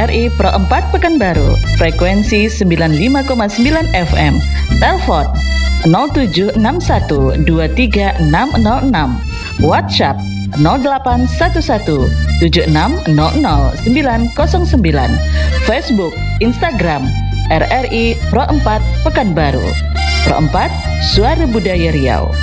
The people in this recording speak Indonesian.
RRI Pro 4 Pekanbaru, frekuensi 95,9 FM. Telepon 0761236006. WhatsApp 081176000909. Facebook, Instagram RRI Pro 4 Pekanbaru. Pro 4, Suara Budaya Riau.